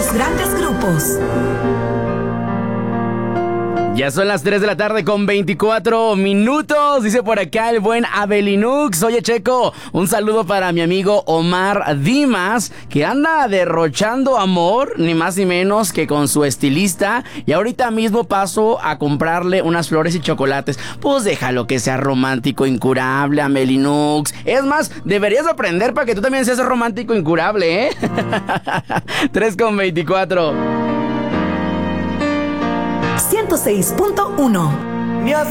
los grandes grupos. Ya son las 3 de la tarde con 24 minutos. Dice por acá el buen Abelinux. Oye, Checo, un saludo para mi amigo Omar Dimas, que anda derrochando amor, ni más ni menos que con su estilista. Y ahorita mismo paso a comprarle unas flores y chocolates. Pues déjalo que sea romántico incurable, Abelinux. Es más, deberías aprender para que tú también seas romántico incurable, ¿eh? 3 con 24. 106.1.